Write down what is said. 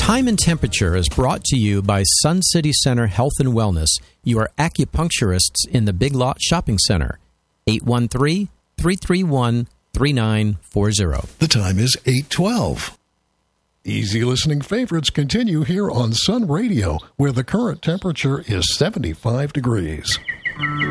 Time and Temperature is brought to you by Sun City Center Health and Wellness, your acupuncturists in the Big Lot Shopping Center. 813-331-3940. The time is 8:12. Easy listening favorites continue here on Sun Radio, where the current temperature is 75 degrees.